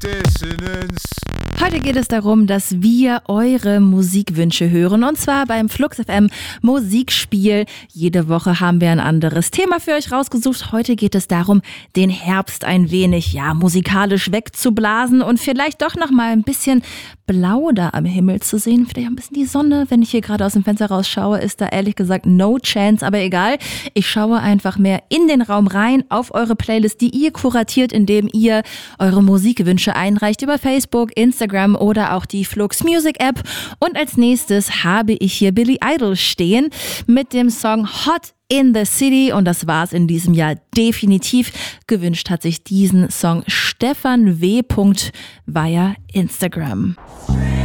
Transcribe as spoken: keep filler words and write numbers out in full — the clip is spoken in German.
Dissonance. Heute geht es darum, dass wir eure Musikwünsche hören, und zwar beim Flux F M Musikspiel. Jede Woche haben wir ein anderes Thema für euch rausgesucht. Heute geht es darum, den Herbst ein wenig, ja, musikalisch wegzublasen und vielleicht doch noch mal ein bisschen Blau da am Himmel zu sehen. Vielleicht auch ein bisschen die Sonne. Wenn ich hier gerade aus dem Fenster rausschaue, ist da ehrlich gesagt no chance, aber egal. Ich schaue einfach mehr in den Raum rein, auf eure Playlist, die ihr kuratiert, indem ihr eure Musikwünsche einreicht über Facebook, Instagram oder auch die Flux Music App. Und als nächstes habe ich hier Billy Idol stehen mit dem Song Hot in the City, und das war's in diesem Jahr definitiv. Gewünscht hat sich diesen Song Stefan W. via Instagram.